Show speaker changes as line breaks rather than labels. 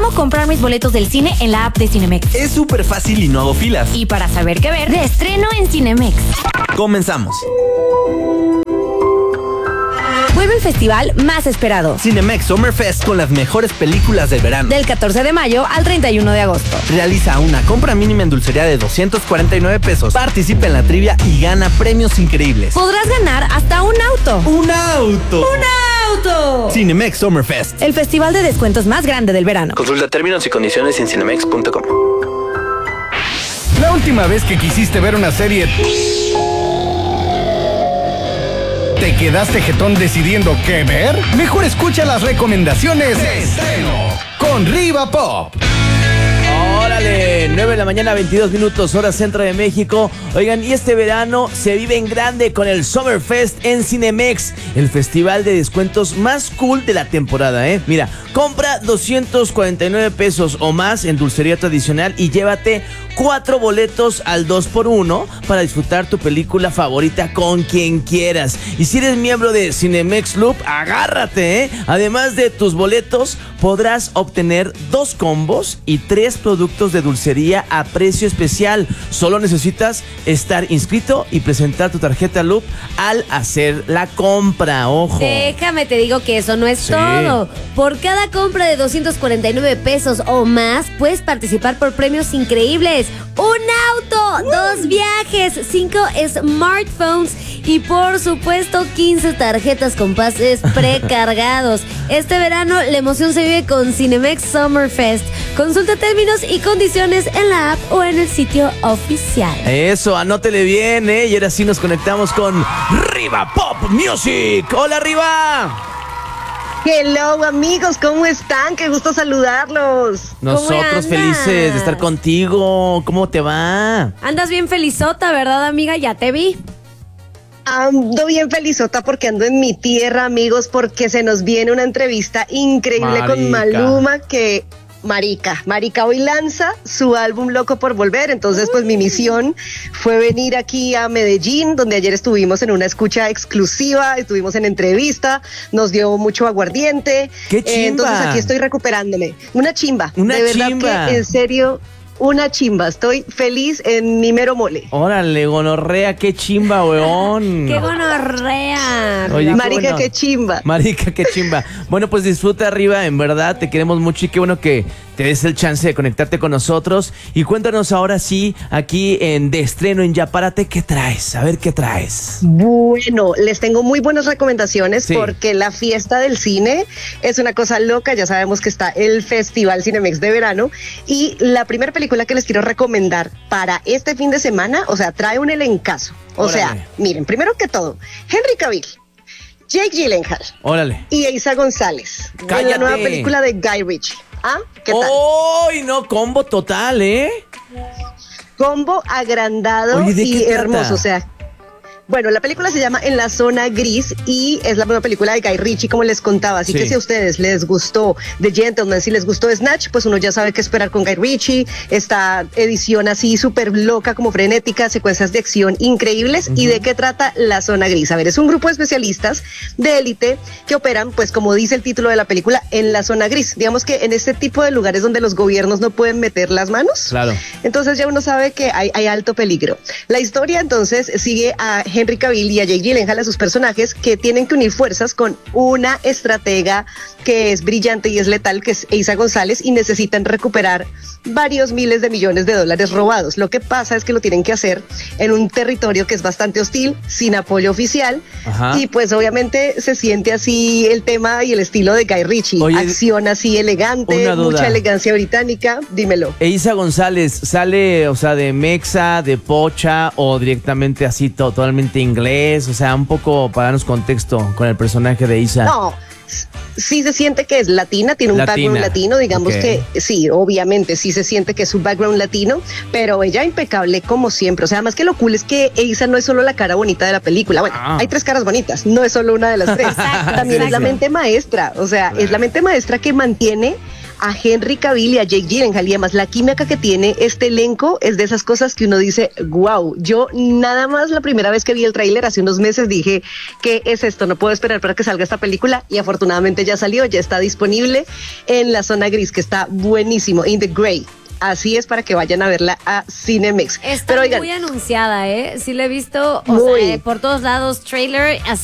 ¿Cómo comprar mis boletos del cine en la app de Cinemex?
Es súper fácil y no hago filas.
Y para saber qué ver, de estreno en Cinemex.
Comenzamos.
Vuelve el festival más esperado.
Cinemex Summer Fest con las mejores películas del verano.
Del 14 de mayo al 31 de agosto.
Realiza una compra mínima en dulcería de 249 pesos. Participa en la trivia y gana premios increíbles.
Podrás ganar hasta un auto.
¡Un auto!
¡Un auto!
Cinemex Summer Fest.
El festival de descuentos más grande del verano.
Consulta términos y condiciones en cinemex.com.
La última vez que quisiste ver una serie, ¿te quedaste jetón decidiendo qué ver? Mejor escucha las recomendaciones de estreno con Riva Pop.
¡Órale! 9 de la mañana, 22 minutos, hora centro de México. Oigan, y este verano se vive en grande con el Summer Fest en Cinemex, el festival de descuentos más cool de la temporada, ¿eh? Mira, compra 249 pesos o más en dulcería tradicional y llévate 4 boletos al 2x1 para disfrutar tu película favorita con quien quieras. Y si eres miembro de Cinemex Loop, agárrate, ¿eh? Además de tus boletos, podrás obtener 2 combos y 3 productos de dulcería a precio especial. Solo necesitas estar inscrito y presentar tu tarjeta Loop al hacer la compra. ¡Ojo!
Déjame te digo que eso no es todo. Por cada compra de 249 pesos o más, puedes participar por premios increíbles. Un auto, 2 viajes, 5 smartphones y por supuesto 15 tarjetas con pases precargados. Este verano la emoción se vive con Cinemex Summer Fest. Consulta términos y condiciones en la app o en el sitio oficial.
Eso, anótele bien, ¿eh? Y ahora sí nos conectamos con Riva Pop Music. ¡Hola, Riva!
Hello amigos, ¿cómo están? Qué gusto saludarlos.
Nosotros felices de estar contigo. ¿Cómo te va?
Andas bien felizota, ¿verdad, amiga? Ya te vi.
Ando bien felizota porque ando en mi tierra, amigos, porque se nos viene una entrevista increíble con Maluma que... Marica hoy lanza su álbum Loco por Volver, entonces pues mi misión fue venir aquí a Medellín, donde ayer estuvimos en una escucha exclusiva, estuvimos en entrevista, nos dio mucho aguardiente.
¡Qué chimba!
Entonces aquí estoy recuperándome. Una chimba, de verdad que en serio... Una chimba, estoy feliz en mi mero mole.
Órale, gonorrea, qué chimba, weón.
¡Qué gonorrea!
Oye,
Marica, qué chimba.
Marica, qué chimba. Bueno, pues disfruta arriba, en verdad, te queremos mucho y qué bueno que te des el chance de conectarte con nosotros. Y cuéntanos ahora sí, aquí en De Estreno en Ya Párate, ¿qué traes? A ver, ¿qué traes?
Bueno, les tengo muy buenas recomendaciones porque la fiesta del cine es una cosa loca. Ya sabemos que está el Festival Cinemex de verano y la primera película que les quiero recomendar para este fin de semana, o sea, trae un elencazo. O sea, miren, primero que todo, Henry Cavill, Jake Gyllenhaal, y Eiza González.
¡Cállate!
En la nueva película de Guy Ritchie. ¿Ah? ¿Qué tal?
¡Uy, no! Combo total, ¿eh?
Combo agrandado y hermoso, o sea... Bueno, la película se llama En la Zona Gris y es la nueva película de Guy Ritchie, como les contaba. Así que si a ustedes les gustó The Gentleman, si les gustó Snatch, pues uno ya sabe qué esperar con Guy Ritchie. Esta edición así súper loca, como frenética, secuencias de acción increíbles. ¿Y de qué trata La Zona Gris? A ver, es un grupo de especialistas de élite que operan, pues como dice el título de la película, en la zona gris. Digamos que en este tipo de lugares donde los gobiernos no pueden meter las manos.
Claro.
Entonces ya uno sabe que hay alto peligro. La historia entonces sigue a Henry Cavill y a Jake Gyllenhaal, a sus personajes, que tienen que unir fuerzas con una estratega que es brillante y es letal, que es Eiza González, y necesitan recuperar varios miles de millones de dólares robados. Lo que pasa es que lo tienen que hacer en un territorio que es bastante hostil, sin apoyo oficial. Ajá. Y pues obviamente se siente así el tema y el estilo de Guy Ritchie. Oye, acción así elegante, mucha elegancia británica. Dímelo.
Eiza González sale, o sea, de mexa, de pocha o directamente así totalmente inglés, o sea, un poco para darnos contexto con el personaje de Eiza.
No, sí se siente que es latina, tiene un background latino, digamos que sí, obviamente sí se siente que es un background latino, pero ella impecable como siempre. O sea, además que lo cool es que Eiza no es solo la cara bonita de la película. Bueno, hay 3 caras bonitas, no es solo una de las 3. También es la mente maestra, o sea, es la mente maestra que mantiene a Henry Cavill y a Jake Gyllenhaal, y además la química que tiene este elenco es de esas cosas que uno dice, wow, yo nada más la primera vez que vi el tráiler hace unos meses dije, ¿qué es esto? No puedo esperar para que salga esta película, y afortunadamente ya salió, ya está disponible en La Zona Gris, que está buenísimo, In the Grey. Así es, para que vayan a verla a Cinemex.
Está
Pero, oigan,
muy anunciada, ¿eh? Sí la he visto,
muy.
Por todos lados, trailer,